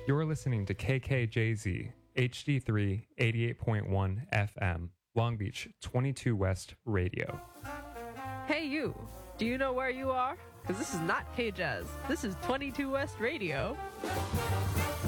You're listening to KKJZ HD3 88.1 FM, Long Beach 22 West Radio. Hey you, do you know where you are? Because this is not K-Jazz. This is 22 West Radio.